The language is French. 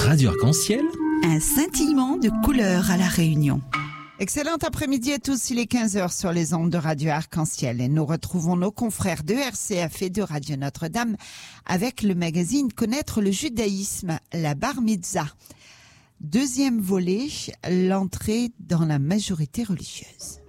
Radio Arc-en-Ciel. Un scintillement de couleurs à La Réunion. Excellent après-midi à tous, il est 15h sur les ondes de Radio Arc-en-Ciel et nous retrouvons nos confrères de RCF et de Radio Notre-Dame avec le magazine Connaître le judaïsme, la Bar Mitzvah. Deuxième volet, l'entrée dans la majorité religieuse.